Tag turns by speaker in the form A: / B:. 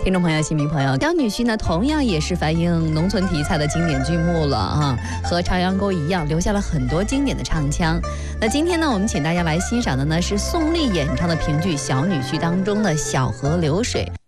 A: 听众朋友、新民朋友，《小女婿》呢，同样也是反映农村题材的经典剧目了啊，和《朝阳沟》一样，留下了很多经典的唱腔。那今天呢，我们请大家来欣赏的呢是宋丽演唱的评剧《小女婿》当中的《小河流水》。